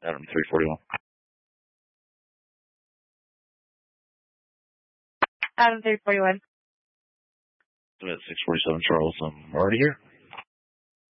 Adam 341. Adam 341. I'm at 647 Charles. I'm already here.